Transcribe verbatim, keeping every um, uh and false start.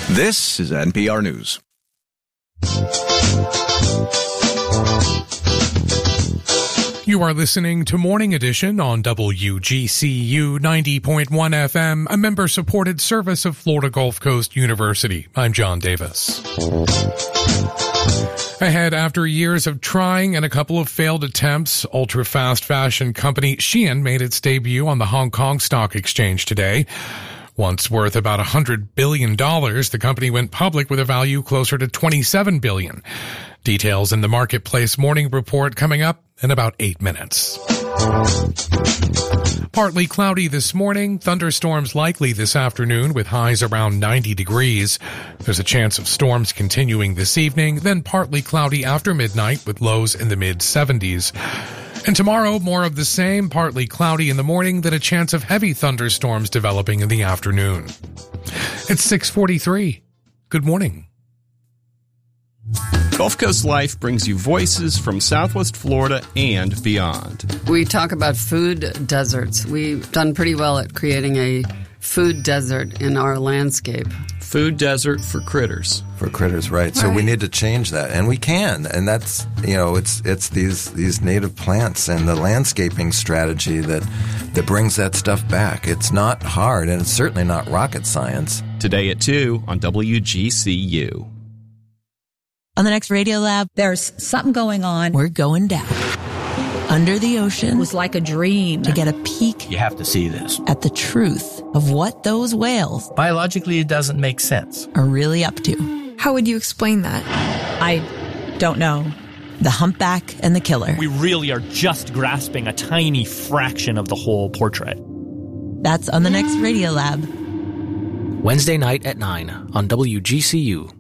This is N P R News. You are listening to Morning Edition on W G C U ninety point one F M, a member-supported service of Florida Gulf Coast University. I'm John Davis. Ahead, after years of trying and a couple of failed attempts, ultra-fast fashion company Shein made its debut on the Hong Kong Stock Exchange today. Once worth about one hundred billion dollars, the company went public with a value closer to twenty-seven billion dollars. Details in the Marketplace Morning Report coming up in about eight minutes. Partly cloudy this morning, thunderstorms likely this afternoon with highs around ninety degrees. There's a chance of storms continuing this evening, then partly cloudy after midnight with lows in the mid seventies. And tomorrow, more of the same, partly cloudy in the morning, then a chance of heavy thunderstorms developing in the afternoon. It's six forty-three. Good morning. Gulf Coast Life brings you voices from Southwest Florida and beyond. We talk about food deserts. We've done pretty well at creating a food desert in our landscape. Food desert for critters. For critters, right. So right. we need to change that, and we can. And that's, you know, it's it's these these native plants and the landscaping strategy that that brings that stuff back. It's not hard, and it's certainly not rocket science. Today at two on W G C U. On the next Radio Lab, there's something going on. We're going down. Under the ocean. It was like a dream. To get a peek. You have to see this. At the truth of what those whales. Biologically, it doesn't make sense. Are really up to. How would you explain that? I don't know. The humpback and the killer. We really are just grasping a tiny fraction of the whole portrait. That's on the next Radio Lab. Wednesday night at nine on W G C U.